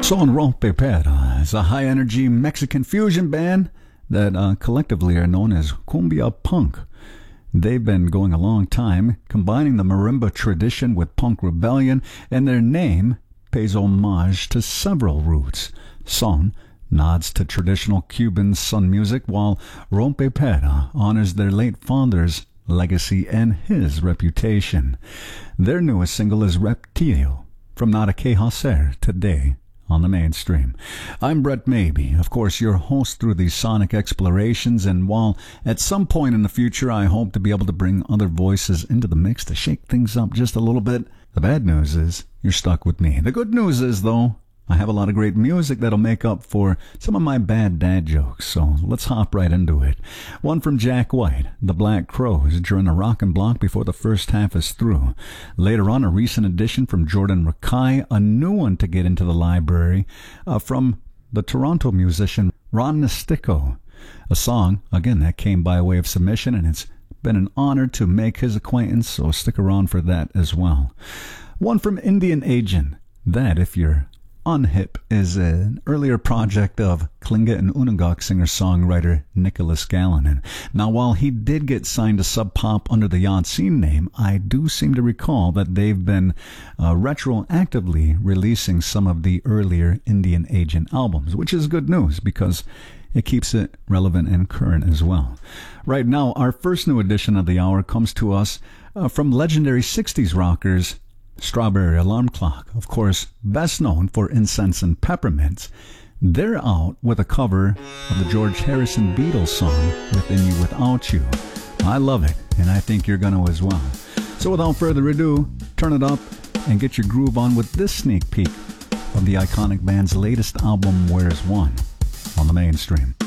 Son Rompepera is a high-energy Mexican fusion band that collectively are known as Cumbia Punk. They've been going a long time, combining the marimba tradition with punk rebellion, and their name pays homage to several roots. Son nods to traditional Cuban sun music, while Rompepera honors their late father's legacy and his reputation. Their newest single is Reptilio, from Nada Que Hacer, today on the mainstream. I'm Brett Maybe, of course, your host through these sonic explorations, and while at some point in the future I hope to be able to bring other voices into the mix to shake things up just a little bit, the bad news is you're stuck with me. The good news is, though, I have a lot of great music that'll make up for some of my bad dad jokes, so let's hop right into it. One from Jack White, The Black Crowes, during a rockin' block before the first half is through. Later on, a recent addition from Jordan Rakei, a new one to get into the library, from the Toronto musician Ron Nestico. A song, again, that came by way of submission, and it's been an honor to make his acquaintance, so stick around for that as well. One from Indian Agent, that, if you're unhip, is an earlier project of Tlingit and Unangak singer-songwriter Nicholas Gallinen. Now, while he did get signed to Sub Pop under the Yasin name, I do seem to recall that they've been retroactively releasing some of the earlier Indian Agent albums, which is good news because it keeps it relevant and current as well. Right now, our first new edition of the hour comes to us from legendary 60s rockers Strawberry Alarm Clock, of course, best known for Incense and Peppermints. They're out with a cover of the George Harrison Beatles song, Within You Without You. I love it, and I think you're going to as well. So without further ado, turn it up and get your groove on with this sneak peek of the iconic band's latest album, Where's One, on the mainstream.